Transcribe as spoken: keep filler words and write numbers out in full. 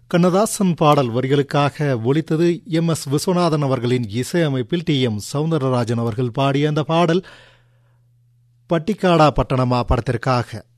கண்ணதாசன் பாடல் வரிகளுக்காக ஒலித்தது M S Viswanathan அவர்களின் இசையமைப்பில் டி எம் சௌந்தரராஜன் அவர்கள் பாடிய அந்த பாடல் பட்டிக்காடா பட்டணமா படத்திற்காக.